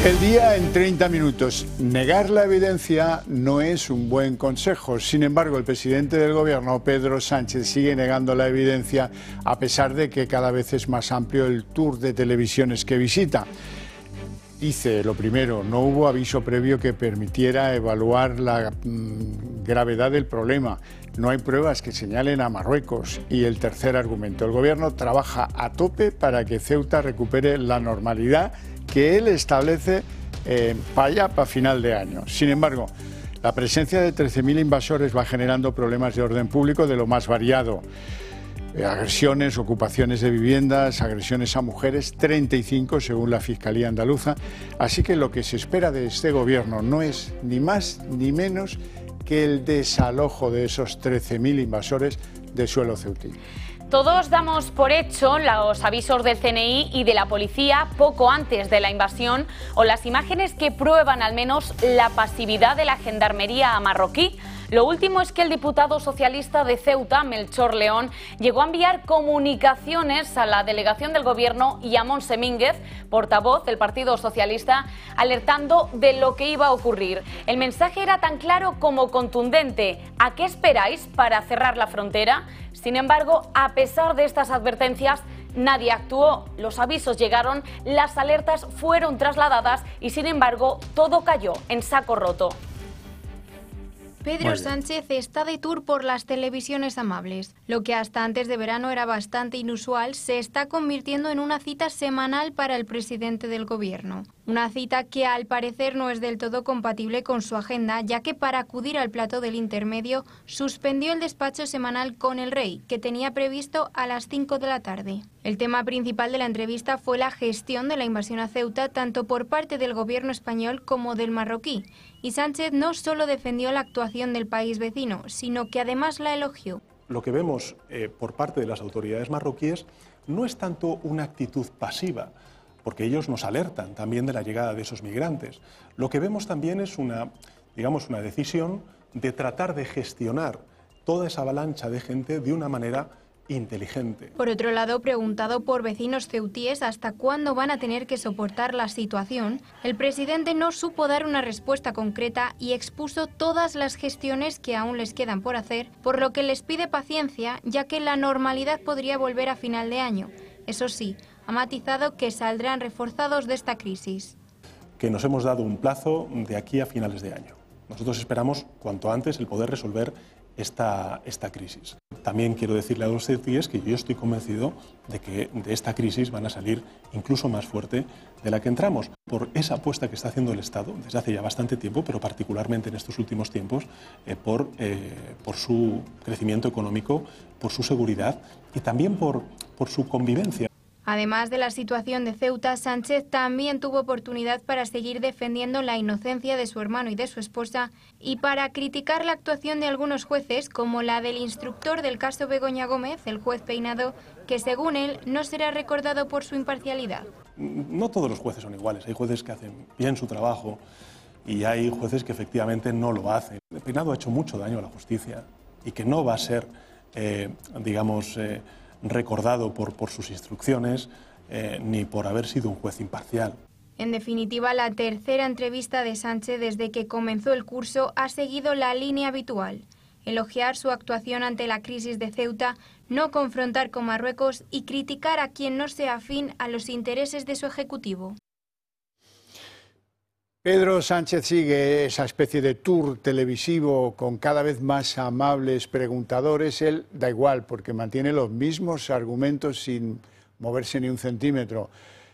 El día en 30 minutos. Negar la evidencia no es un buen consejo. Sin embargo, el presidente del gobierno, Pedro Sánchez, sigue negando la evidencia a pesar de que cada vez es más amplio el tour de televisiones que visita. Dice, lo primero, no hubo aviso previo que permitiera evaluar la gravedad del problema. No hay pruebas que señalen a Marruecos. Y el tercer argumento, el gobierno trabaja a tope para que Ceuta recupere la normalidad que él establece para final de año. Sin embargo, la presencia de 13.000 invasores va generando problemas de orden público de lo más variado. Agresiones, ocupaciones de viviendas, agresiones a mujeres, 35 según la Fiscalía Andaluza. Así que lo que se espera de este gobierno no es ni más ni menos que el desalojo de esos 13.000 invasores de suelo ceutí. Todos damos por hecho los avisos del CNI y de la policía poco antes de la invasión o las imágenes que prueban al menos la pasividad de la gendarmería marroquí. Lo último es que el diputado socialista de Ceuta, Melchor León, llegó a enviar comunicaciones a la delegación del gobierno y a Montse Mínguez, portavoz del Partido Socialista, alertando de lo que iba a ocurrir. El mensaje era tan claro como contundente. ¿A qué esperáis para cerrar la frontera? Sin embargo, a pesar de estas advertencias, nadie actuó. Los avisos llegaron, las alertas fueron trasladadas y, sin embargo, todo cayó en saco roto. Pedro Sánchez está de tour por las televisiones amables. Lo que hasta antes de verano era bastante inusual se está convirtiendo en una cita semanal para el presidente del gobierno. Una cita que al parecer no es del todo compatible con su agenda, ya que para acudir al plató del intermedio suspendió el despacho semanal con el rey, que tenía previsto a las 5 de la tarde. El tema principal de la entrevista fue la gestión de la invasión a Ceuta, tanto por parte del gobierno español como del marroquí. Y Sánchez no solo defendió la actuación del país vecino, sino que además la elogió. Lo que vemos por parte de las autoridades marroquíes no es tanto una actitud pasiva, porque ellos nos alertan también de la llegada de esos migrantes. Lo que vemos también es una decisión de tratar de gestionar toda esa avalancha de gente de una manera inteligente. Por otro lado, preguntado por vecinos ceutíes hasta cuándo van a tener que soportar la situación, el presidente no supo dar una respuesta concreta y expuso todas las gestiones que aún les quedan por hacer, por lo que les pide paciencia, ya que la normalidad podría volver a final de año. Eso sí, ha matizado que saldrán reforzados de esta crisis. Que nos hemos dado un plazo de aquí a finales de año. Nosotros esperamos cuanto antes el poder resolver esta crisis. También quiero decirle a los ceutíes que yo estoy convencido de que de esta crisis van a salir incluso más fuerte de la que entramos, por esa apuesta que está haciendo el Estado desde hace ya bastante tiempo, pero particularmente en estos últimos tiempos, por su crecimiento económico, por su seguridad y también por su convivencia. Además de la situación de Ceuta, Sánchez también tuvo oportunidad para seguir defendiendo la inocencia de su hermano y de su esposa y para criticar la actuación de algunos jueces, como la del instructor del caso Begoña Gómez, el juez Peinado, que según él no será recordado por su imparcialidad. No todos los jueces son iguales, hay jueces que hacen bien su trabajo y hay jueces que efectivamente no lo hacen. Peinado ha hecho mucho daño a la justicia y que no va a ser, recordado por sus instrucciones ni por haber sido un juez imparcial. En definitiva, la tercera entrevista de Sánchez desde que comenzó el curso ha seguido la línea habitual: elogiar su actuación ante la crisis de Ceuta, no confrontar con Marruecos y criticar a quien no sea afín a los intereses de su ejecutivo. Pedro Sánchez sigue esa especie de tour televisivo con cada vez más amables preguntadores. Él da igual porque mantiene los mismos argumentos sin moverse ni un centímetro.